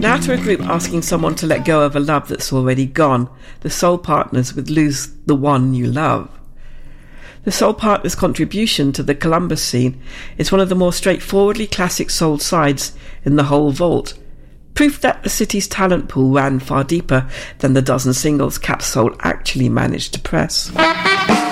Now to a group asking someone to let go of a love that's already gone. The Soul Partners with Lose the One You Love. The Soul Partners' contribution to the Columbus scene is one of the more straightforwardly classic soul sides in the whole vault. Proof that the city's talent pool ran far deeper than the dozen singles Capsoul actually managed to press.